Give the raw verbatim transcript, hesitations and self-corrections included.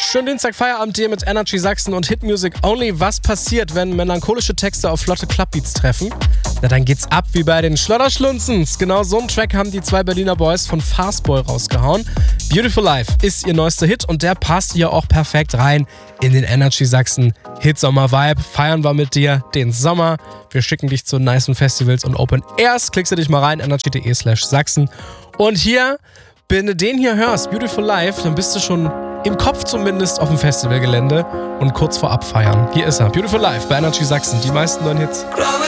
Schönen Dienstag, Feierabend hier mit Energy Sachsen und Hit Music Only. Was passiert, wenn melancholische Texte auf flotte Clubbeats treffen? Na, dann geht's ab wie bei den Schlotterschlunzens. Genau so einen Track haben die zwei Berliner Boys von Fastboy rausgehauen. Beautiful Life ist ihr neuester Hit und der passt hier auch perfekt rein in den Energy Sachsen Hit Sommer Vibe. Feiern wir mit dir den Sommer. Wir schicken dich zu nicen Festivals und Open Airs. Klickst du dich mal rein, energy.de slash Sachsen. Und hier, wenn du den hier hörst, Beautiful Life, dann bist du schon im Kopf zumindest auf dem Festivalgelände und kurz vor Abfeiern. Hier ist er, Beautiful Life bei Energy Sachsen, die meisten neuen Hits.